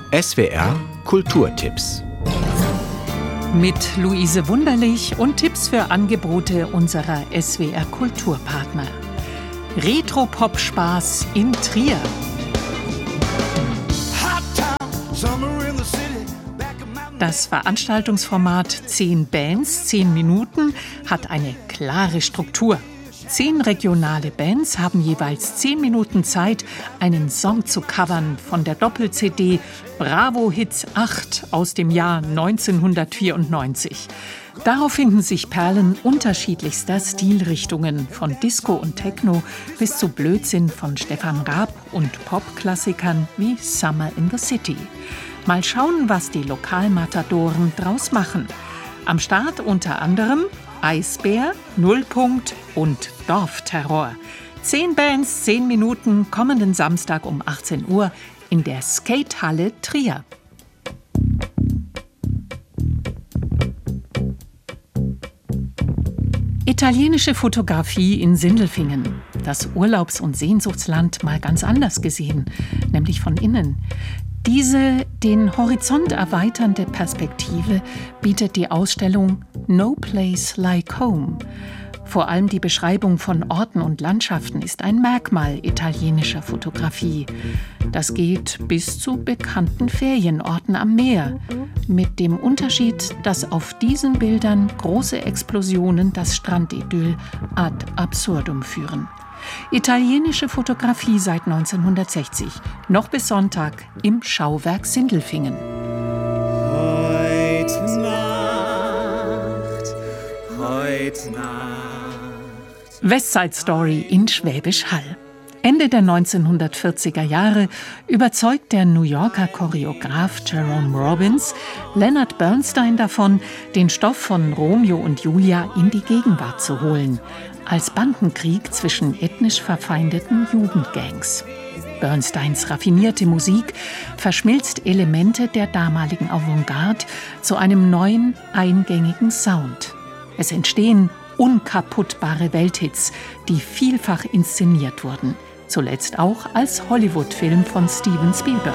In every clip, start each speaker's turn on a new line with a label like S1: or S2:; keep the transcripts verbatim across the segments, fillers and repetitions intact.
S1: S W R Kulturtipps.
S2: Mit Luise Wunderlich und Tipps für Angebote unserer S W R Kulturpartner. Retro-Pop-Spaß in Trier. Das Veranstaltungsformat zehn Bands, zehn Minuten hat eine klare Struktur. Zehn regionale Bands haben jeweils zehn Minuten Zeit, einen Song zu covern von der Doppel-C D Bravo Hits acht aus dem Jahr neunzehnhundertvierundneunzig. Darauf finden sich Perlen unterschiedlichster Stilrichtungen, von Disco und Techno bis zu Blödsinn von Stefan Raab und Popklassikern wie Summer in the City. Mal schauen, was die Lokalmatadoren draus machen. Am Start unter anderem Eisbär, Nullpunkt und Dorfterror. Zehn Bands, zehn Minuten, kommenden Samstag um achtzehn Uhr in der Skatehalle Trier. Italienische Fotografie in Sindelfingen. Das Urlaubs- und Sehnsuchtsland mal ganz anders gesehen, nämlich von innen. Diese den Horizont erweiternde Perspektive bietet die Ausstellung No Place Like Home. Vor allem die Beschreibung von Orten und Landschaften ist ein Merkmal italienischer Fotografie. Das geht bis zu bekannten Ferienorten am Meer, mit dem Unterschied, dass auf diesen Bildern große Explosionen das Strandidyll ad absurdum führen. Italienische Fotografie seit neunzehnhundertsechzig, noch bis Sonntag im Schauwerk Sindelfingen.
S3: Heute Nacht, heute Nacht.
S2: West Side Story in Schwäbisch Hall. Ende der neunzehnhundertvierziger Jahre überzeugt der New Yorker Choreograf Jerome Robbins Leonard Bernstein davon, den Stoff von Romeo und Julia in die Gegenwart zu holen, als Bandenkrieg zwischen ethnisch verfeindeten Jugendgangs. Bernsteins raffinierte Musik verschmilzt Elemente der damaligen Avantgarde zu einem neuen, eingängigen Sound. Es entstehen unkaputtbare Welthits, die vielfach inszeniert wurden. Zuletzt auch als Hollywood-Film von Steven Spielberg.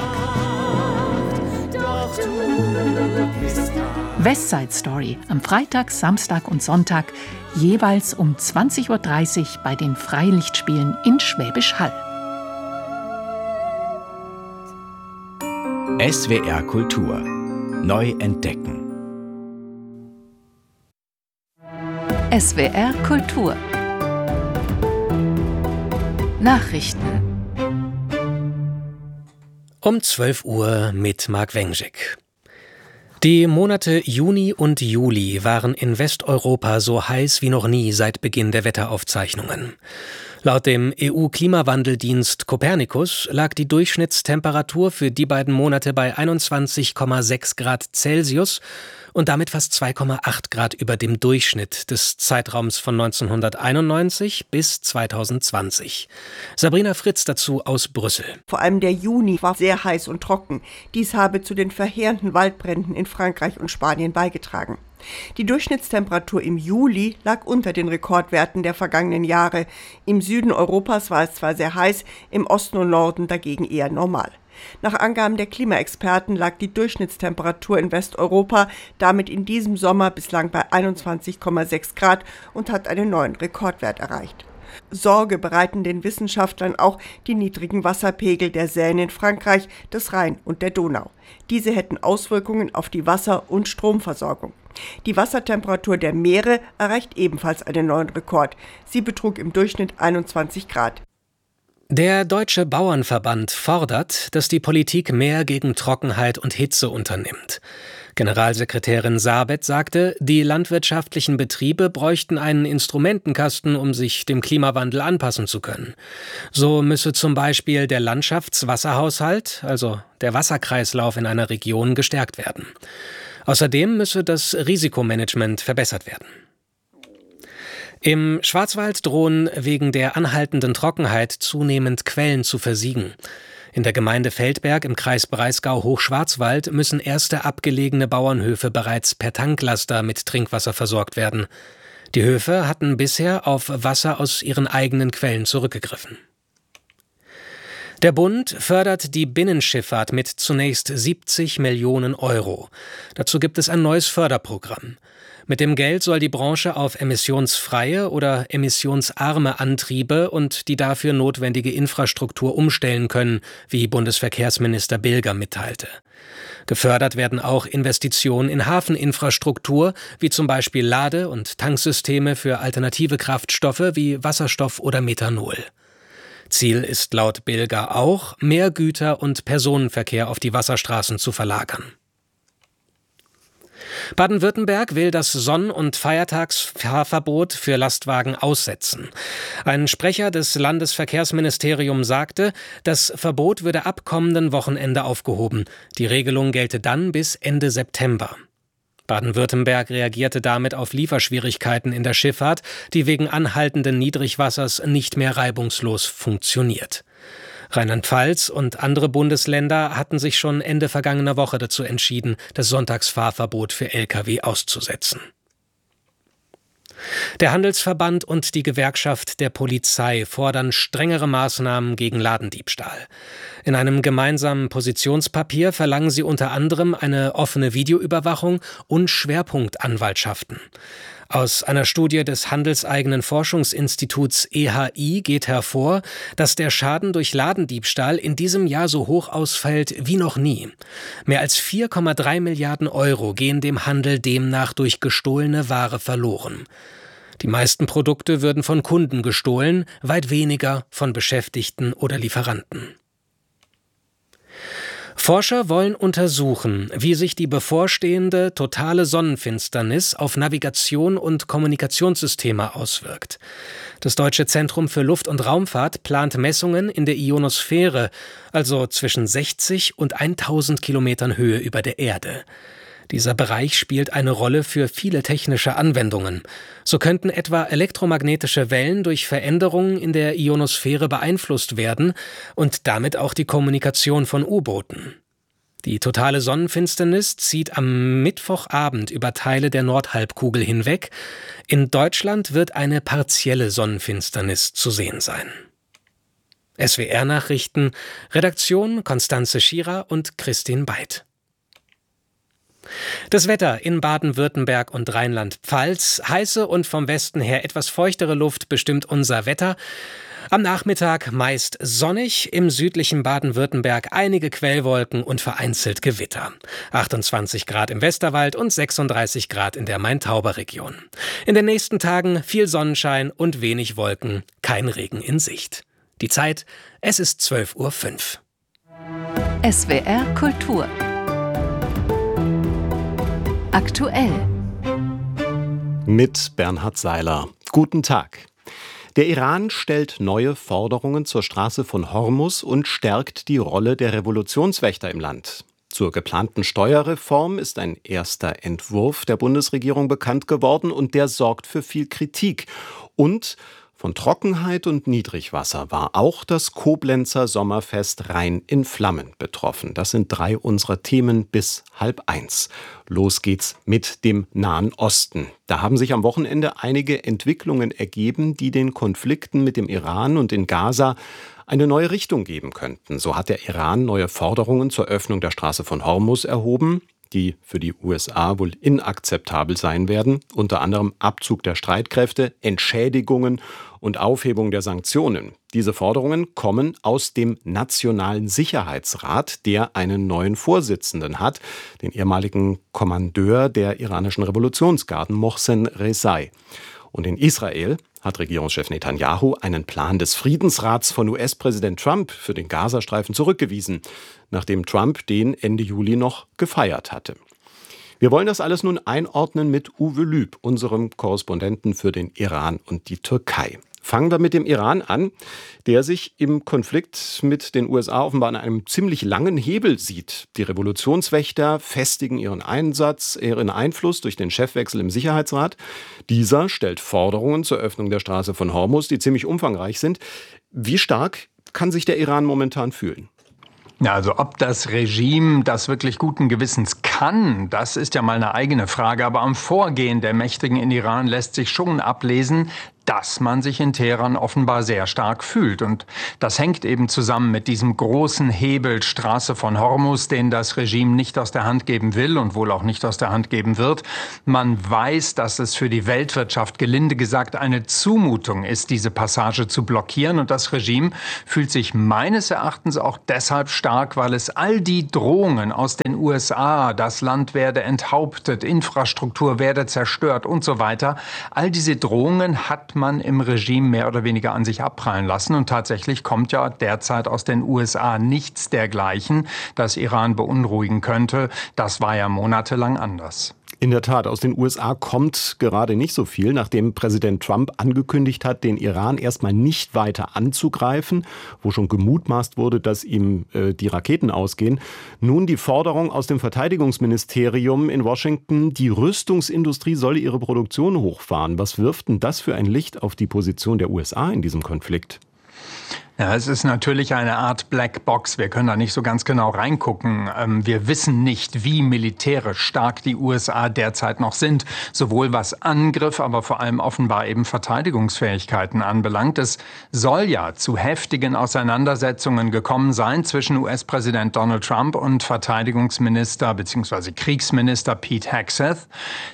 S2: West Side Story am Freitag, Samstag und Sonntag jeweils um zwanzig Uhr dreißig bei den Freilichtspielen in Schwäbisch Hall.
S1: S W R Kultur. Neu entdecken.
S4: S W R Kultur. Nachrichten.
S5: Um zwölf Uhr mit Marc Wengick. Die Monate Juni und Juli waren in Westeuropa so heiß wie noch nie seit Beginn der Wetteraufzeichnungen. Laut dem E U-Klimawandeldienst Copernicus lag die Durchschnittstemperatur für die beiden Monate bei einundzwanzig Komma sechs Grad Celsius und damit fast zwei Komma acht Grad über dem Durchschnitt des Zeitraums von neunzehnhunderteinundneunzig bis zweitausendzwanzig. Sabrina Fritz dazu aus Brüssel.
S6: Vor allem der Juni war sehr heiß und trocken. Dies habe zu den verheerenden Waldbränden in Frankreich und Spanien beigetragen. Die Durchschnittstemperatur im Juli lag unter den Rekordwerten der vergangenen Jahre. Im Süden Europas war es zwar sehr heiß, im Osten und Norden dagegen eher normal. Nach Angaben der Klimaexperten lag die Durchschnittstemperatur in Westeuropa damit in diesem Sommer bislang bei einundzwanzig Komma sechs Grad und hat einen neuen Rekordwert erreicht. Sorge bereiten den Wissenschaftlern auch die niedrigen Wasserpegel der Seine in Frankreich, des Rhein und der Donau. Diese hätten Auswirkungen auf die Wasser- und Stromversorgung. Die Wassertemperatur der Meere erreicht ebenfalls einen neuen Rekord. Sie betrug im Durchschnitt einundzwanzig Grad.
S5: Der Deutsche Bauernverband fordert, dass die Politik mehr gegen Trockenheit und Hitze unternimmt. Generalsekretärin Sabet sagte, die landwirtschaftlichen Betriebe bräuchten einen Instrumentenkasten, um sich dem Klimawandel anpassen zu können. So müsse zum Beispiel der Landschaftswasserhaushalt, also der Wasserkreislauf in einer Region, gestärkt werden. Außerdem müsse das Risikomanagement verbessert werden. Im Schwarzwald drohen wegen der anhaltenden Trockenheit zunehmend Quellen zu versiegen. In der Gemeinde Feldberg im Kreis Breisgau-Hochschwarzwald müssen erste abgelegene Bauernhöfe bereits per Tanklaster mit Trinkwasser versorgt werden. Die Höfe hatten bisher auf Wasser aus ihren eigenen Quellen zurückgegriffen. Der Bund fördert die Binnenschifffahrt mit zunächst siebzig Millionen Euro. Dazu gibt es ein neues Förderprogramm. Mit dem Geld soll die Branche auf emissionsfreie oder emissionsarme Antriebe und die dafür notwendige Infrastruktur umstellen können, wie Bundesverkehrsminister Bilger mitteilte. Gefördert werden auch Investitionen in Hafeninfrastruktur, wie zum Beispiel Lade- und Tanksysteme für alternative Kraftstoffe wie Wasserstoff oder Methanol. Ziel ist laut Bilger auch, mehr Güter- und Personenverkehr auf die Wasserstraßen zu verlagern. Baden-Württemberg will das Sonn- und Feiertagsfahrverbot für Lastwagen aussetzen. Ein Sprecher des Landesverkehrsministeriums sagte, das Verbot würde ab kommenden Wochenende aufgehoben. Die Regelung gelte dann bis Ende September. Baden-Württemberg reagierte damit auf Lieferschwierigkeiten in der Schifffahrt, die wegen anhaltenden Niedrigwassers nicht mehr reibungslos funktioniert. Rheinland-Pfalz und andere Bundesländer hatten sich schon Ende vergangener Woche dazu entschieden, das Sonntagsfahrverbot für L K W auszusetzen. Der Handelsverband und die Gewerkschaft der Polizei fordern strengere Maßnahmen gegen Ladendiebstahl. In einem gemeinsamen Positionspapier verlangen sie unter anderem eine offene Videoüberwachung und Schwerpunktanwaltschaften. Aus einer Studie des handelseigenen Forschungsinstituts E H I geht hervor, dass der Schaden durch Ladendiebstahl in diesem Jahr so hoch ausfällt wie noch nie. Mehr als vier Komma drei Milliarden Euro gehen dem Handel demnach durch gestohlene Ware verloren. Die meisten Produkte würden von Kunden gestohlen, weit weniger von Beschäftigten oder Lieferanten. Forscher wollen untersuchen, wie sich die bevorstehende totale Sonnenfinsternis auf Navigation und Kommunikationssysteme auswirkt. Das Deutsche Zentrum für Luft- und Raumfahrt plant Messungen in der Ionosphäre, also zwischen sechzig und tausend Kilometern Höhe über der Erde. Dieser Bereich spielt eine Rolle für viele technische Anwendungen. So könnten etwa elektromagnetische Wellen durch Veränderungen in der Ionosphäre beeinflusst werden und damit auch die Kommunikation von U-Booten. Die totale Sonnenfinsternis zieht am Mittwochabend über Teile der Nordhalbkugel hinweg. In Deutschland wird eine partielle Sonnenfinsternis zu sehen sein. S W R-Nachrichten, Redaktion Konstanze Schierer und Christine Beid. Das Wetter in Baden-Württemberg und Rheinland-Pfalz. Heiße und vom Westen her etwas feuchtere Luft bestimmt unser Wetter. Am Nachmittag meist sonnig, im südlichen Baden-Württemberg einige Quellwolken und vereinzelt Gewitter. achtundzwanzig Grad im Westerwald und sechsunddreißig Grad in der Main-Tauber-Region. In den nächsten Tagen viel Sonnenschein und wenig Wolken, kein Regen in Sicht. Die Zeit, es ist zwölf Uhr fünf.
S4: S W R Kultur. Aktuell.
S7: Mit Bernhard Seiler. Guten Tag. Der Iran stellt neue Forderungen zur Straße von Hormus und stärkt die Rolle der Revolutionswächter im Land. Zur geplanten Steuerreform ist ein erster Entwurf der Bundesregierung bekannt geworden und der sorgt für viel Kritik. Und von Trockenheit und Niedrigwasser war auch das Koblenzer Sommerfest Rhein in Flammen betroffen. Das sind drei unserer Themen bis halb eins. Los geht's mit dem Nahen Osten. Da haben sich am Wochenende einige Entwicklungen ergeben, die den Konflikten mit dem Iran und in Gaza eine neue Richtung geben könnten. So hat der Iran neue Forderungen zur Öffnung der Straße von Hormus erhoben, die für die U S A wohl inakzeptabel sein werden, unter anderem Abzug der Streitkräfte, Entschädigungen und Aufhebung der Sanktionen. Diese Forderungen kommen aus dem Nationalen Sicherheitsrat, der einen neuen Vorsitzenden hat, den ehemaligen Kommandeur der iranischen Revolutionsgarden Mohsen Rezai. Und in Israel hat Regierungschef Netanyahu einen Plan des Friedensrats von U S-Präsident Trump für den Gazastreifen zurückgewiesen, nachdem Trump den Ende Juli noch gefeiert hatte. Wir wollen das alles nun einordnen mit Uwe Lüb, unserem Korrespondenten für den Iran und die Türkei. Fangen wir mit dem Iran an, der sich im Konflikt mit den U S A offenbar an einem ziemlich langen Hebel sieht. Die Revolutionswächter festigen ihren Einsatz, ihren Einfluss durch den Chefwechsel im Sicherheitsrat. Dieser stellt Forderungen zur Öffnung der Straße von Hormus, die ziemlich umfangreich sind. Wie stark kann sich der Iran momentan fühlen?
S8: Ja, also ob das Regime das wirklich guten Gewissens kann, das ist ja mal eine eigene Frage. Aber am Vorgehen der Mächtigen in Iran lässt sich schon ablesen, dass man sich in Teheran offenbar sehr stark fühlt. Und das hängt eben zusammen mit diesem großen Hebel Straße von Hormuz, den das Regime nicht aus der Hand geben will und wohl auch nicht aus der Hand geben wird. Man weiß, dass es für die Weltwirtschaft gelinde gesagt eine Zumutung ist, diese Passage zu blockieren. Und das Regime fühlt sich meines Erachtens auch deshalb stark, weil es all die Drohungen aus den U S A, das Land werde enthauptet, Infrastruktur werde zerstört und so weiter, all diese Drohungen hat man im Regime mehr oder weniger an sich abprallen lassen. Und tatsächlich kommt ja derzeit aus den U S A nichts dergleichen, das Iran beunruhigen könnte. Das war ja monatelang anders.
S7: In der Tat, aus den U S A kommt gerade nicht so viel, nachdem Präsident Trump angekündigt hat, den Iran erstmal nicht weiter anzugreifen, wo schon gemutmaßt wurde, dass ihm äh, die Raketen ausgehen. Nun die Forderung aus dem Verteidigungsministerium in Washington, die Rüstungsindustrie solle ihre Produktion hochfahren. Was wirft denn das für ein Licht auf die Position der U S A in diesem Konflikt?
S8: Ja, es ist natürlich eine Art Blackbox. Wir können da nicht so ganz genau reingucken. Wir wissen nicht, wie militärisch stark die U S A derzeit noch sind, sowohl was Angriff, aber vor allem offenbar eben Verteidigungsfähigkeiten anbelangt. Es soll ja zu heftigen Auseinandersetzungen gekommen sein zwischen U S-Präsident Donald Trump und Verteidigungsminister bzw. Kriegsminister Pete Hegseth.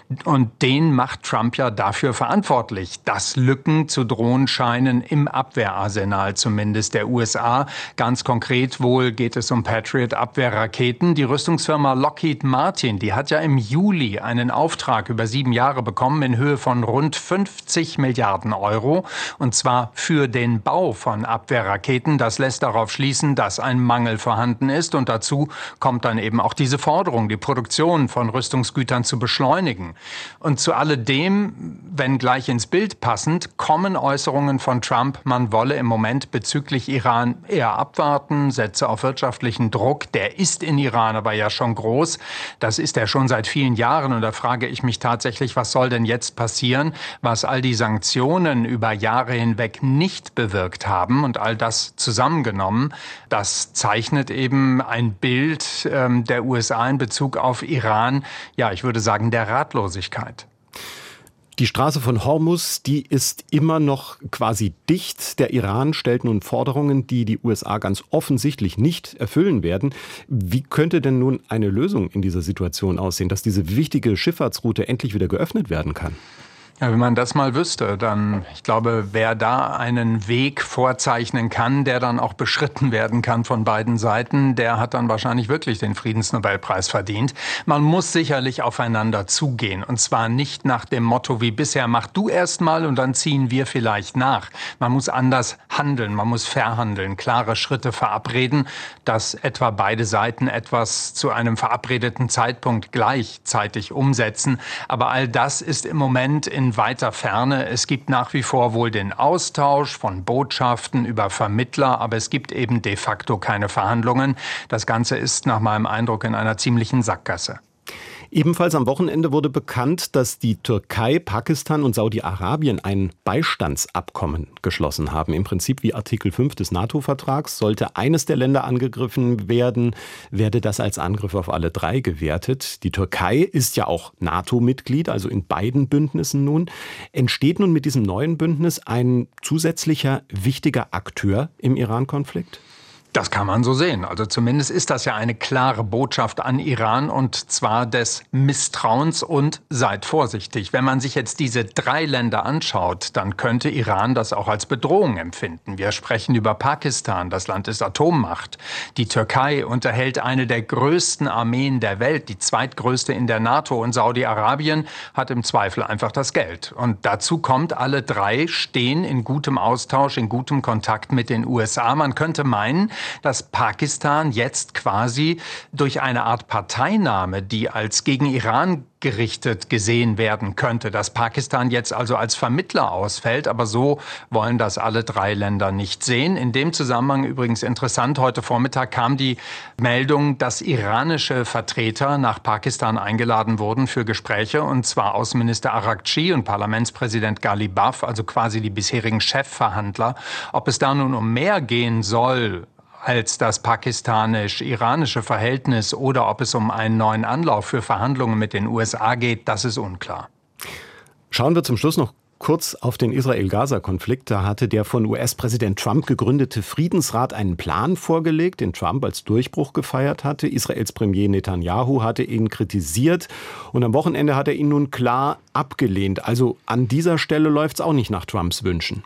S8: Und den macht Trump ja dafür verantwortlich, dass Lücken zu drohen scheinen im Abwehrarsenal zumindest der U S A. Ganz konkret wohl geht es um Patriot-Abwehrraketen. Die Rüstungsfirma Lockheed Martin, die hat ja im Juli einen Auftrag über sieben Jahre bekommen in Höhe von rund fünfzig Milliarden Euro. Und zwar für den Bau von Abwehrraketen. Das lässt darauf schließen, dass ein Mangel vorhanden ist. Und dazu kommt dann eben auch diese Forderung, die Produktion von Rüstungsgütern zu beschleunigen. Und zu alledem, wenn gleich ins Bild passend, kommen Äußerungen von Trump, man wolle im Moment bezüglich Iran eher abwarten, Sätze auf wirtschaftlichen Druck. Der ist in Iran aber ja schon groß. Das ist er schon seit vielen Jahren. Und da frage ich mich tatsächlich, was soll denn jetzt passieren, was all die Sanktionen über Jahre hinweg nicht bewirkt haben. Und all das zusammengenommen, das zeichnet eben ein Bild ähm, der U S A in Bezug auf Iran, ja, ich würde sagen, der Ratlosigkeit.
S7: Die Straße von Hormuz, die ist immer noch quasi dicht. Der Iran stellt nun Forderungen, die die U S A ganz offensichtlich nicht erfüllen werden. Wie könnte denn nun eine Lösung in dieser Situation aussehen, dass diese wichtige Schifffahrtsroute endlich wieder geöffnet werden kann?
S8: Ja, wenn man das mal wüsste, dann, ich glaube, wer da einen Weg vorzeichnen kann, der dann auch beschritten werden kann von beiden Seiten, der hat dann wahrscheinlich wirklich den Friedensnobelpreis verdient. Man muss sicherlich aufeinander zugehen. Und zwar nicht nach dem Motto wie bisher, mach du erst mal und dann ziehen wir vielleicht nach. Man muss anders handeln, man muss verhandeln, klare Schritte verabreden, dass etwa beide Seiten etwas zu einem verabredeten Zeitpunkt gleichzeitig umsetzen. Aber all das ist im Moment in weiter Ferne. Es gibt nach wie vor wohl den Austausch von Botschaften über Vermittler, aber es gibt eben de facto keine Verhandlungen. Das Ganze ist nach meinem Eindruck in einer ziemlichen Sackgasse.
S7: Ebenfalls am Wochenende wurde bekannt, dass die Türkei, Pakistan und Saudi-Arabien ein Beistandsabkommen geschlossen haben. Im Prinzip wie Artikel fünf des NATO-Vertrags. Sollte eines der Länder angegriffen werden, werde das als Angriff auf alle drei gewertet. Die Türkei ist ja auch NATO-Mitglied, also in beiden Bündnissen nun. Entsteht nun mit diesem neuen Bündnis ein zusätzlicher wichtiger Akteur im Iran-Konflikt?
S8: Das kann man so sehen. Also zumindest ist das ja eine klare Botschaft an Iran und zwar des Misstrauens und seid vorsichtig. Wenn man sich jetzt diese drei Länder anschaut, dann könnte Iran das auch als Bedrohung empfinden. Wir sprechen über Pakistan, das Land ist Atommacht. Die Türkei unterhält eine der größten Armeen der Welt, die zweitgrößte in der NATO und Saudi-Arabien hat im Zweifel einfach das Geld. Und dazu kommt, alle drei stehen in gutem Austausch, in gutem Kontakt mit den U S A. Man könnte meinen, dass Pakistan jetzt quasi durch eine Art Parteinahme, die als gegen Iran gerichtet gesehen werden könnte, dass Pakistan jetzt also als Vermittler ausfällt. Aber so wollen das alle drei Länder nicht sehen. In dem Zusammenhang übrigens interessant, heute Vormittag kam die Meldung, dass iranische Vertreter nach Pakistan eingeladen wurden für Gespräche, und zwar Außenminister Araghchi und Parlamentspräsident Ghalibaf, also quasi die bisherigen Chefverhandler. Ob es da nun um mehr gehen soll als das pakistanisch-iranische Verhältnis oder ob es um einen neuen Anlauf für Verhandlungen mit den U S A geht, das ist unklar.
S7: Schauen wir zum Schluss noch kurz auf den Israel-Gaza-Konflikt. Da hatte der von U S-Präsident Trump gegründete Friedensrat einen Plan vorgelegt, den Trump als Durchbruch gefeiert hatte. Israels Premier Netanyahu hatte ihn kritisiert und am Wochenende hat er ihn nun klar abgelehnt. Also an dieser Stelle läuft es auch nicht nach Trumps Wünschen.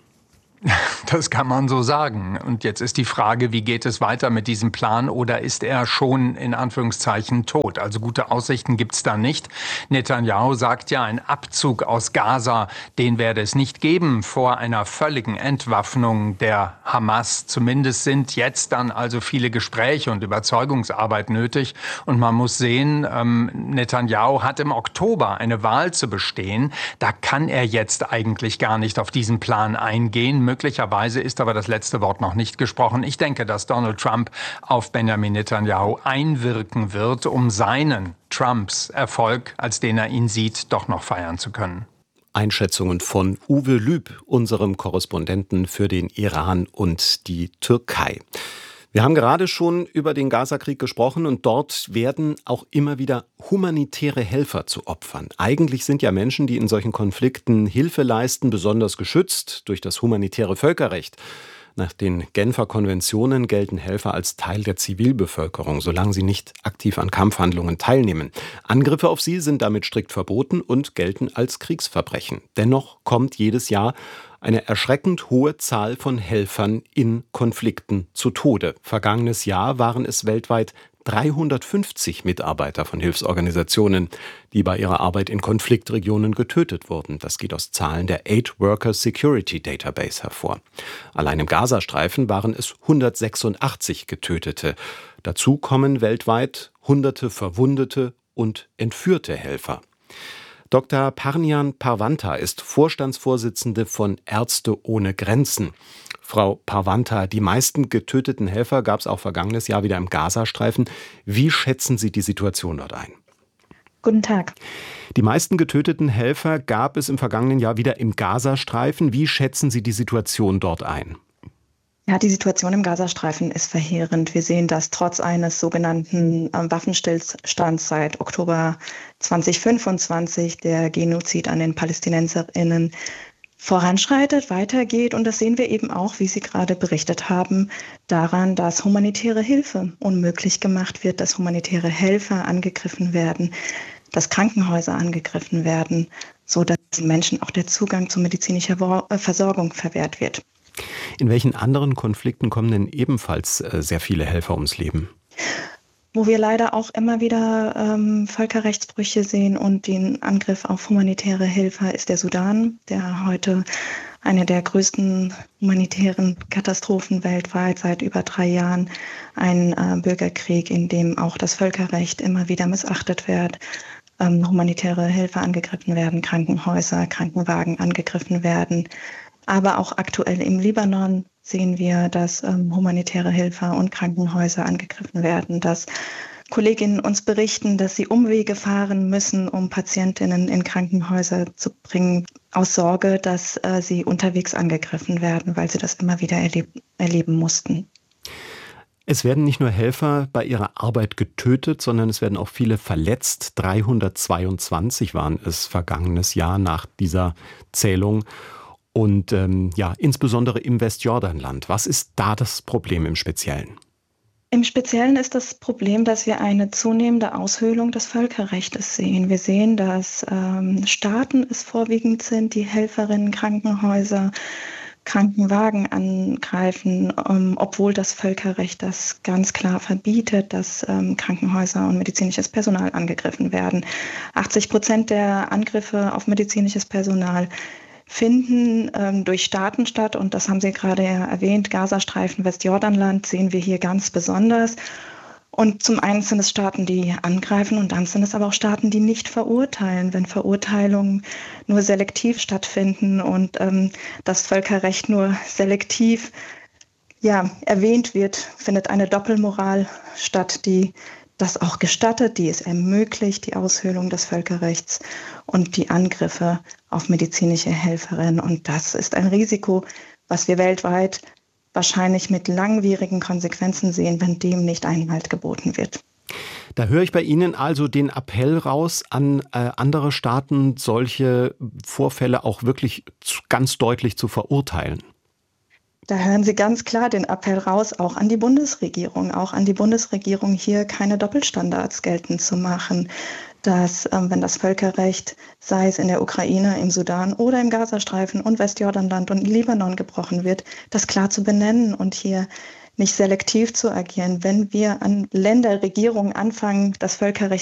S8: Das kann man so sagen. Und jetzt ist die Frage, wie geht es weiter mit diesem Plan oder ist er schon in Anführungszeichen tot? Also gute Aussichten gibt's da nicht. Netanyahu sagt ja, ein Abzug aus Gaza, den werde es nicht geben vor einer völligen Entwaffnung der Hamas. Zumindest sind jetzt dann also viele Gespräche und Überzeugungsarbeit nötig. Und man muss sehen, ähm, Netanyahu hat im Oktober eine Wahl zu bestehen. Da kann er jetzt eigentlich gar nicht auf diesen Plan eingehen. Möglicherweise ist aber das letzte Wort noch nicht gesprochen. Ich denke, dass Donald Trump auf Benjamin Netanyahu einwirken wird, um seinen, Trumps, Erfolg, als den er ihn sieht, doch noch feiern zu können.
S7: Einschätzungen von Uwe Lüb, unserem Korrespondenten für den Iran und die Türkei. Wir haben gerade schon über den Gazakrieg gesprochen und dort werden auch immer wieder humanitäre Helfer zu Opfern. Eigentlich sind ja Menschen, die in solchen Konflikten Hilfe leisten, besonders geschützt durch das humanitäre Völkerrecht. Nach den Genfer Konventionen gelten Helfer als Teil der Zivilbevölkerung, solange sie nicht aktiv an Kampfhandlungen teilnehmen. Angriffe auf sie sind damit strikt verboten und gelten als Kriegsverbrechen. Dennoch kommt jedes Jahr eine erschreckend hohe Zahl von Helfern in Konflikten zu Tode. Vergangenes Jahr waren es weltweit dreihundertfünfzig Mitarbeiter von Hilfsorganisationen, die bei ihrer Arbeit in Konfliktregionen getötet wurden. Das geht aus Zahlen der Aid Worker Security Database hervor. Allein im Gazastreifen waren es hundertsechsundachtzig Getötete. Dazu kommen weltweit hunderte Verwundete und entführte Helfer. Doktor Parnian Parvanta ist Vorstandsvorsitzende von Ärzte ohne Grenzen. Frau Parvanta, die meisten getöteten Helfer gab es auch vergangenes Jahr wieder im Gazastreifen. Wie schätzen Sie die Situation dort ein?
S9: Guten Tag.
S7: Die meisten getöteten Helfer gab es im vergangenen Jahr wieder im Gazastreifen. Wie schätzen Sie die Situation dort ein?
S9: Ja, die Situation im Gazastreifen ist verheerend. Wir sehen, dass trotz eines sogenannten äh, Waffenstillstands seit Oktober zweitausendfünfundzwanzig der Genozid an den PalästinenserInnen voranschreitet, weitergeht. Und das sehen wir eben auch, wie Sie gerade berichtet haben, daran, dass humanitäre Hilfe unmöglich gemacht wird, dass humanitäre Helfer angegriffen werden, dass Krankenhäuser angegriffen werden, sodass Menschen auch der Zugang zu medizinischer Versorgung verwehrt wird.
S7: In welchen anderen Konflikten kommen denn ebenfalls äh, sehr viele Helfer ums Leben?
S9: Wo wir leider auch immer wieder ähm, Völkerrechtsbrüche sehen und den Angriff auf humanitäre Helfer ist der Sudan, der heute eine der größten humanitären Katastrophen weltweit seit über drei Jahren, ein äh, Bürgerkrieg, in dem auch das Völkerrecht immer wieder missachtet wird, ähm, humanitäre Helfer angegriffen werden, Krankenhäuser, Krankenwagen angegriffen werden. Aber auch aktuell im Libanon sehen wir, dass ähm, humanitäre Helfer und Krankenhäuser angegriffen werden, dass Kolleginnen uns berichten, dass sie Umwege fahren müssen, um Patientinnen in Krankenhäuser zu bringen, aus Sorge, dass äh, sie unterwegs angegriffen werden, weil sie das immer wieder erleb- erleben mussten.
S7: Es werden nicht nur Helfer bei ihrer Arbeit getötet, sondern es werden auch viele verletzt. dreihundertzweiundzwanzig waren es vergangenes Jahr nach dieser Zählung. Und ähm, ja, insbesondere im Westjordanland. Was ist da das Problem im Speziellen?
S9: Im Speziellen ist das Problem, dass wir eine zunehmende Aushöhlung des Völkerrechts sehen. Wir sehen, dass ähm, Staaten es vorwiegend sind, die Helferinnen, Krankenhäuser, Krankenwagen angreifen, ähm, obwohl das Völkerrecht das ganz klar verbietet, dass ähm, Krankenhäuser und medizinisches Personal angegriffen werden. achtzig Prozent der Angriffe auf medizinisches Personal finden ähm, durch Staaten statt und das haben Sie gerade ja erwähnt, Gazastreifen, Westjordanland sehen wir hier ganz besonders. Und zum einen sind es Staaten, die angreifen und dann sind es aber auch Staaten, die nicht verurteilen. Wenn Verurteilungen nur selektiv stattfinden und ähm, das Völkerrecht nur selektiv ja, erwähnt wird, findet eine Doppelmoral statt, die das auch gestattet, die es ermöglicht, die Aushöhlung des Völkerrechts und die Angriffe auf medizinische Helferinnen. Und das ist ein Risiko, was wir weltweit wahrscheinlich mit langwierigen Konsequenzen sehen, wenn dem nicht Einhalt geboten wird.
S7: Da höre ich bei Ihnen also den Appell raus an äh, andere Staaten, solche Vorfälle auch wirklich zu, ganz deutlich zu verurteilen.
S9: Da hören Sie ganz klar den Appell raus, auch an die Bundesregierung, auch an die Bundesregierung, hier keine Doppelstandards geltend zu machen, dass, ähm, wenn das Völkerrecht, sei es in der Ukraine, im Sudan oder im Gazastreifen und Westjordanland und Libanon gebrochen wird, das klar zu benennen und hier nicht selektiv zu agieren. Wenn wir an Länderregierungen anfangen, das Völkerrecht